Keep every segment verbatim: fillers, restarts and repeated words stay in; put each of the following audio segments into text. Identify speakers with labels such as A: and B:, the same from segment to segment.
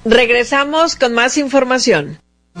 A: Regresamos con más información.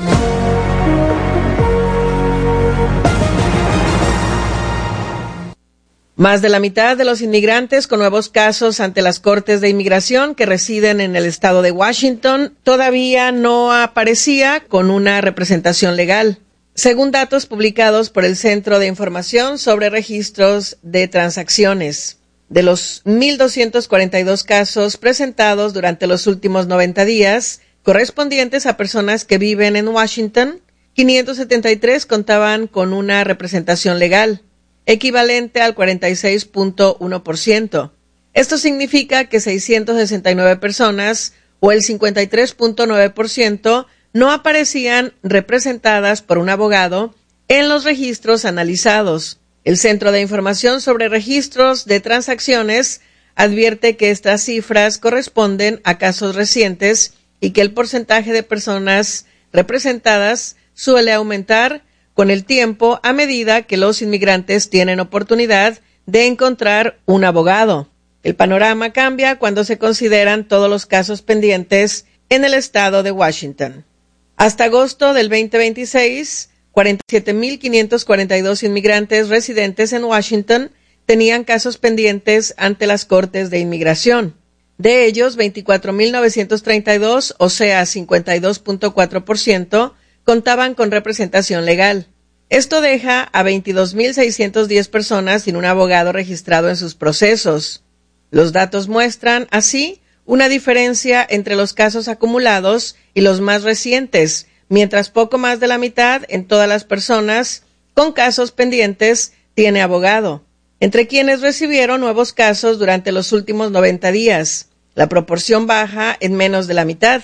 A: Más de la mitad de los inmigrantes con nuevos casos ante las Cortes de Inmigración que residen en el estado de Washington todavía no aparecía con una representación legal, según datos publicados por el Centro de Información sobre Registros de Transacciones. De los mil doscientos cuarenta y dos casos presentados durante los últimos noventa días, correspondientes a personas que viven en Washington, quinientos setenta y tres contaban con una representación legal, equivalente al cuarenta y seis punto uno por ciento. Esto significa que seiscientas sesenta y nueve personas, o el cincuenta y tres punto nueve por ciento, no aparecían representadas por un abogado en los registros analizados. El Centro de Información sobre Registros de Transacciones advierte que estas cifras corresponden a casos recientes y que el porcentaje de personas representadas suele aumentar con el tiempo a medida que los inmigrantes tienen oportunidad de encontrar un abogado. El panorama cambia cuando se consideran todos los casos pendientes en el estado de Washington. Hasta agosto del veinte veintiséis, cuarenta y siete mil quinientos cuarenta y dos inmigrantes residentes en Washington tenían casos pendientes ante las Cortes de Inmigración. De ellos, veinticuatro mil novecientos treinta y dos, o sea, cincuenta y dos punto cuatro por ciento, contaban con representación legal. Esto deja a veintidós mil seiscientas diez personas sin un abogado registrado en sus procesos. Los datos muestran, así, una diferencia entre los casos acumulados y los más recientes, mientras poco más de la mitad en todas las personas con casos pendientes tiene abogado. Entre quienes recibieron nuevos casos durante los últimos noventa días, la proporción baja en menos de la mitad.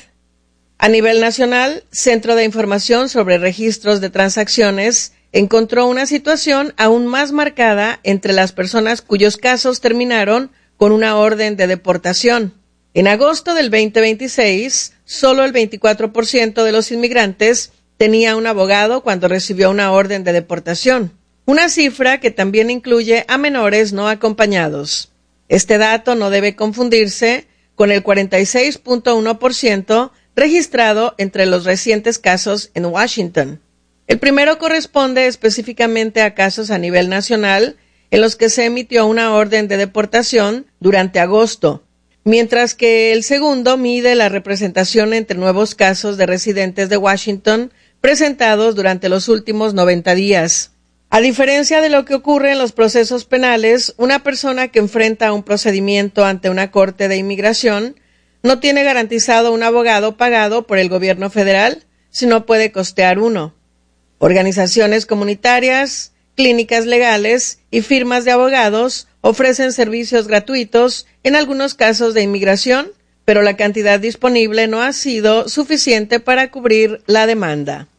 A: A nivel nacional, Centro de Información sobre Registros de Transacciones encontró una situación aún más marcada entre las personas cuyos casos terminaron con una orden de deportación. En agosto del veinte veintiséis, solo el veinticuatro por ciento de los inmigrantes tenía un abogado cuando recibió una orden de deportación, una cifra que también incluye a menores no acompañados. Este dato no debe confundirse con el cuarenta y seis punto uno por ciento registrado entre los recientes casos en Washington. El primero corresponde específicamente a casos a nivel nacional en los que se emitió una orden de deportación durante agosto, mientras que el segundo mide la representación entre nuevos casos de residentes de Washington presentados durante los últimos noventa días. A diferencia de lo que ocurre en los procesos penales, una persona que enfrenta un procedimiento ante una corte de inmigración no tiene garantizado un abogado pagado por el gobierno federal, sino puede costear uno. Organizaciones comunitarias, clínicas legales y firmas de abogados ofrecen servicios gratuitos en algunos casos de inmigración, pero la cantidad disponible no ha sido suficiente para cubrir la demanda.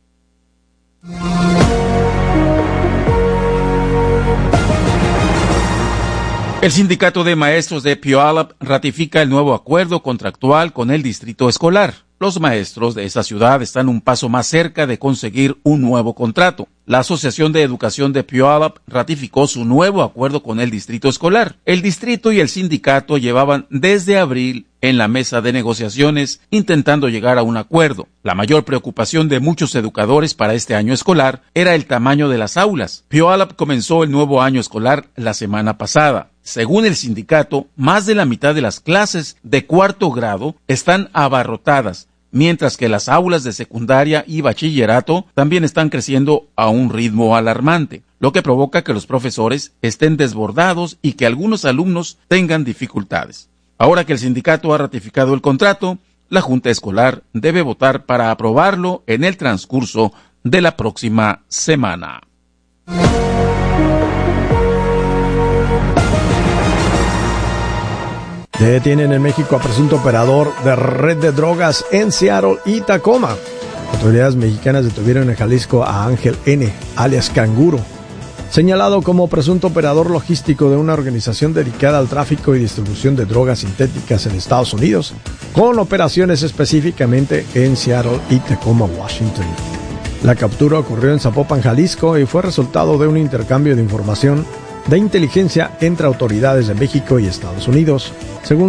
B: El Sindicato de Maestros de Puyallup ratifica el nuevo acuerdo contractual con el distrito escolar. Los maestros de esa ciudad están un paso más cerca de conseguir un nuevo contrato. La Asociación de Educación de Puyallup ratificó su nuevo acuerdo con el distrito escolar. El distrito y el sindicato llevaban desde abril en la mesa de negociaciones intentando llegar a un acuerdo. La mayor preocupación de muchos educadores para este año escolar era el tamaño de las aulas. Puyallup comenzó el nuevo año escolar la semana pasada. Según el sindicato, más de la mitad de las clases de cuarto grado están abarrotadas, mientras que las aulas de secundaria y bachillerato también están creciendo a un ritmo alarmante, lo que provoca que los profesores estén desbordados y que algunos alumnos tengan dificultades. Ahora que el sindicato ha ratificado el contrato, la Junta Escolar debe votar para aprobarlo en el transcurso de la próxima semana.
C: Detienen en México a presunto operador de red de drogas en Seattle y Tacoma. Autoridades mexicanas detuvieron en Jalisco a Ángel N., alias Canguro, señalado como presunto operador logístico de una organización dedicada al tráfico y distribución de drogas sintéticas en Estados Unidos, con operaciones específicamente en Seattle y Tacoma, Washington. La captura ocurrió en Zapopan, Jalisco, y fue resultado de un intercambio de información de inteligencia entre autoridades de México y Estados Unidos, según